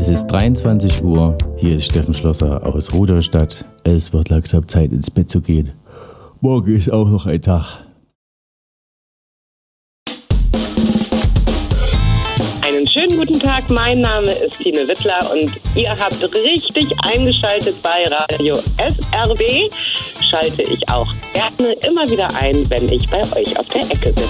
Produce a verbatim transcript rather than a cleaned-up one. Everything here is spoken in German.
Es ist dreiundzwanzig Uhr, hier ist Steffen Schlosser aus Rudolstadt. Es wird langsam Zeit ins Bett zu gehen. Morgen ist auch noch ein Tag. Einen schönen guten Tag, mein Name ist Tine Wittler und ihr habt richtig eingeschaltet bei Radio S R B. Schalte ich auch gerne immer wieder ein, wenn ich bei euch auf der Ecke bin.